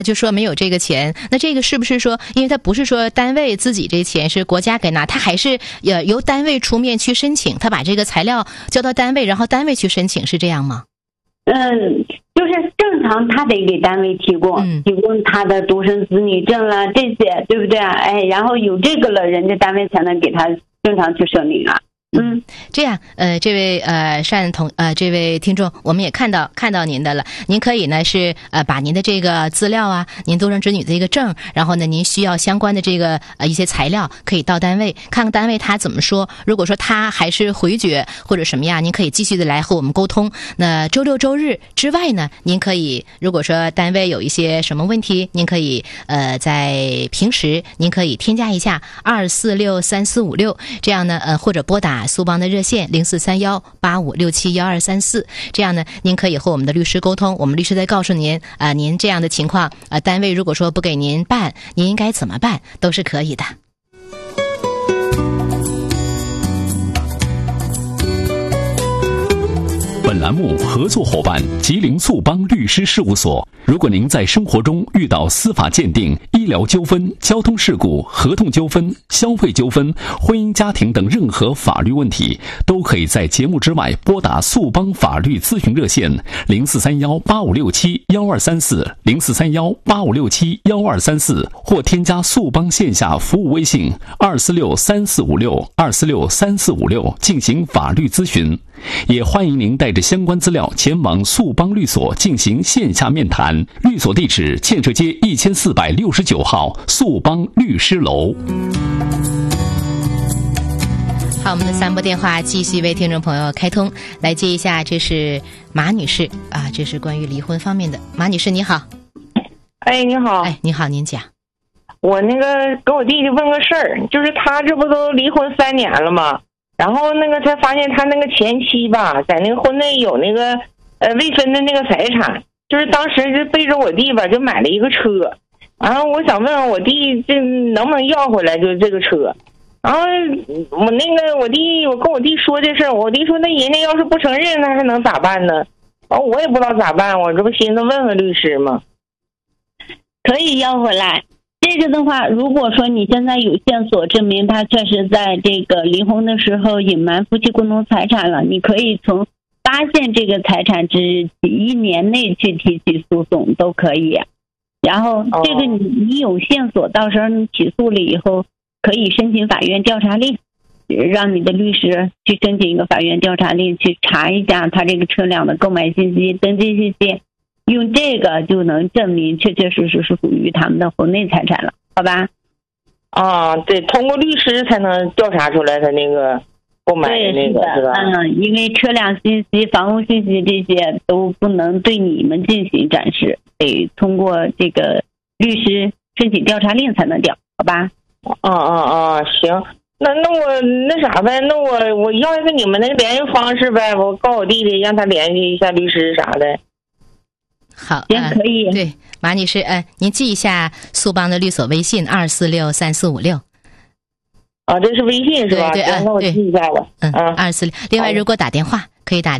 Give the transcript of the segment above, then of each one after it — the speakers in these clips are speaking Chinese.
就说没有这个钱，那这个是不是说，因为他不是说单位自己这钱是国家给拿，他还是由单位出面去申请，他把这个材料交到单位，然后单位去申请，是这样吗？ 就是正常他得给单位提供他的独生子女证啦，这些对不对啊？然后有这个了，人家单位才能给他正常去审理啊。 这样，这位这位听众，我们也看到您的了。您可以呢是把您的这个资料啊，您独生子女的一个证，然后呢您需要相关的这个一些材料，可以到单位看看单位他怎么说。如果说他还是回绝或者什么呀，您可以继续的来和我们沟通。那周六周日之外呢，您可以如果说单位有一些什么问题，您可以在平时您可以添加一下2463456，这样呢或者拨打苏邦的热线043185671234，这样呢您可以和我们的律师沟通，我们律师再告诉您您这样的情况单位如果说不给您办，您应该怎么办，都是可以的。 本栏目合作伙伴吉林速邦律师事务所。如果您在生活中遇到司法鉴定、医疗纠纷、交通事故、合同纠纷、消费纠纷、婚姻家庭等任何法律问题，都可以在节目之外拨打速邦法律咨询热线043185671234 043185671234，或添加速邦线下服务微信2463456 2463456进行法律咨询。也欢迎您带着相关资料前往速邦律所进行线下面谈，律所地址建设街1469号速邦律师楼。 好，我们的3拨电话继续为听众朋友开通，来接一下，这是马女士这是关于离婚方面的。马女士你好。 你好。 你好，您讲。 我那个给我弟弟问个事儿，就是他这不都离婚3年了吗？然后那个才发现他那个前妻吧，在那个婚内有那个未分的那个财产，就是当时就背着我弟吧，就买了一个车。然后我想问问我弟这能不能要回来，就是这个车。然后我跟我弟说这事儿，我弟说那人家要是不承认，那还能咋办呢？我也不知道咋办，我这不寻思问问律师吗？ 可以要回来。这个的话，如果说你现在有线索证明他确实在这个离婚的时候隐瞒夫妻共同财产了，你可以从发现这个财产之1年内去提起诉讼都可以。然后这个你有线索，到时候你起诉了以后，可以申请法院调查令，让你的律师去申请一个法院调查令，去查一下他这个车辆的购买信息、登记信息。用这个就能证明确确实实是属于他们的婚内财产了，好吧？ 对，通过律师才能调查出来他那个购买的那个，是吧？ 因为车辆信息、房屋信息这些都不能对你们进行展示，得通过这个律师申请调查令才能调，好吧？ 行。那我那啥呗，那我要一个你们那个联系方式呗，我告我弟弟让他联系一下律师啥的。 好， 可以。 对，马女士，您记一下速邦的律所微信2463456。 这是微信是吧？ 对， 那我记一下吧。 246。另外，如果打电话可以打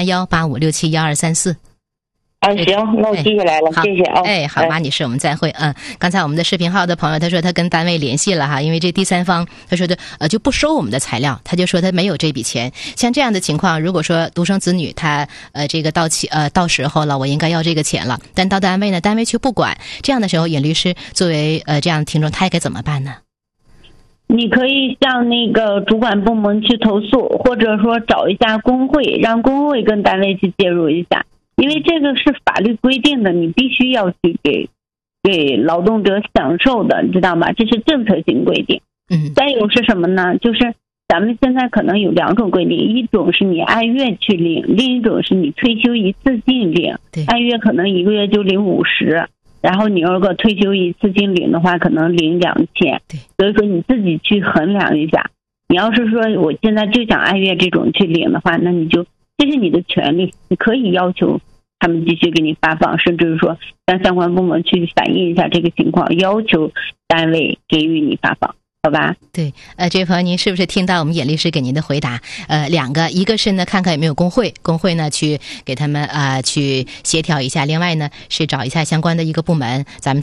043185671234。 行，那我记下来了，谢谢啊。 好，马女士，我们再会。刚才我们的视频号的朋友他说他跟单位联系了哈，因为这第三方他说就不收我们的材料，他就说他没有这笔钱。像这样的情况，如果说独生子女他这个到时候了，我应该要这个钱了，但到单位呢，单位却不管，这样的时候，尹律师作为这样的听众，他该怎么办呢？ 你可以向那个主管部门去投诉，或者说找一下工会，让工会跟单位去介入一下。因为这个是法律规定的，你必须要去给劳动者享受的，你知道吗？这是政策性规定。再有是什么呢？就是咱们现在可能有2种规定，一种是你按月去领，另一种是你退休一次性领。按月可能1个月就领50，然后你如果退休一次性领的话，可能领2000。所以说你自己去衡量一下。你要是说我现在就想按月这种去领的话，那你就这是你的权利，你可以要求他们继续给你发放，甚至是说向相关部门去反映一下这个情况，要求单位给予你发放。 好吧？ 对，这位朋友，您是不是听到我们尹律师给您的回答？两个，一个是呢，看看有没有工会呢去给他们去协调一下；另外呢，是找一下相关的一个部门，咱们